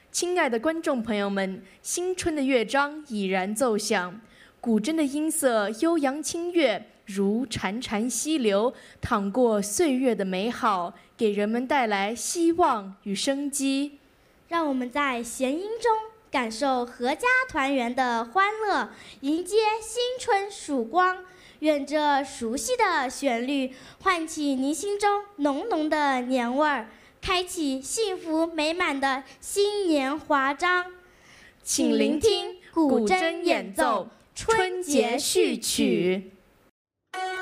亲爱的观众朋友们，新春的乐章已然奏响，古筝的音色悠扬清越，如潺潺溪流，淌过岁月的美好，给人们带来希望与生机。 让我们在弦音中感受阖家团圆的欢乐，迎接新春曙光。愿这熟悉的旋律唤起您心中浓浓的年味儿，开启幸福美满的新年华章。 请聆听古筝演奏《春节序曲》。